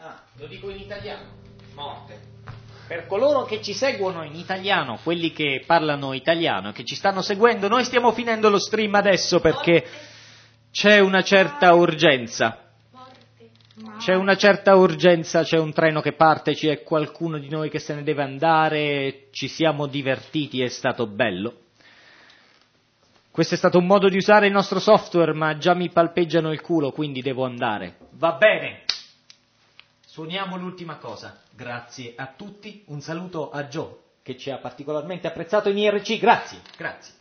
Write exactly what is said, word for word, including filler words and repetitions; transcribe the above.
Ah, lo dico in italiano. Morte. Per coloro che ci seguono in italiano, quelli che parlano italiano e che ci stanno seguendo, noi stiamo finendo lo stream adesso perché c'è una certa urgenza. C'è una certa urgenza, c'è un treno che parte, c'è qualcuno di noi che se ne deve andare, ci siamo divertiti, è stato bello. Questo è stato un modo di usare il nostro software, ma già mi palpeggiano il culo, quindi devo andare. Va bene. Suoniamo l'ultima cosa. Grazie a tutti. Un saluto a Joe, che ci ha particolarmente apprezzato in I R C. Grazie, grazie.